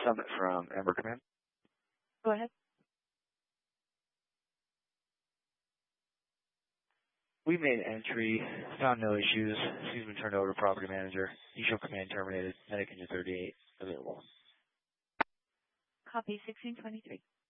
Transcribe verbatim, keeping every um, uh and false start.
Summit from Amber Command. Go ahead. We made entry, found no issues. She's been turned over to property manager. Usual command terminated. Medic engine thirty-eight available. Copy sixteen twenty-three.